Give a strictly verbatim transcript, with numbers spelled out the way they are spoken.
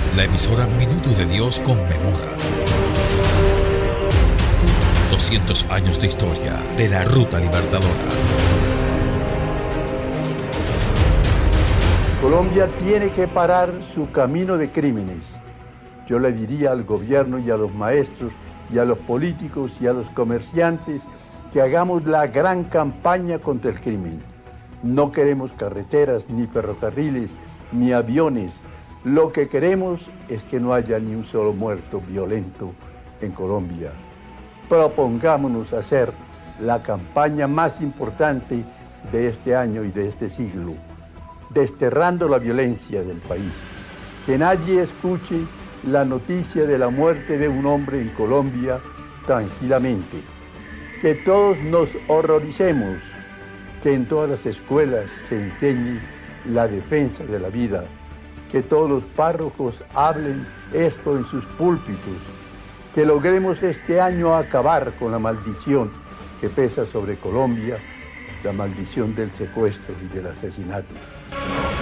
La emisora Minuto de Dios conmemora doscientos años de historia de la Ruta Libertadora. Colombia tiene que parar su camino de crímenes. Yo le diría al gobierno y a los maestros y a los políticos y a los comerciantes que hagamos la gran campaña contra el crimen. No queremos carreteras, ni ferrocarriles, ni aviones. Lo que queremos es que no haya ni un solo muerto violento en Colombia. Propongámonos hacer la campaña más importante de este año y de este siglo, desterrando la violencia del país. Que nadie escuche la noticia de la muerte de un hombre en Colombia tranquilamente. Que todos nos horroricemos, que en todas las escuelas se enseñe la defensa de la vida, que todos los párrocos hablen esto en sus púlpitos, que logremos este año acabar con la maldición que pesa sobre Colombia, la maldición del secuestro y del asesinato.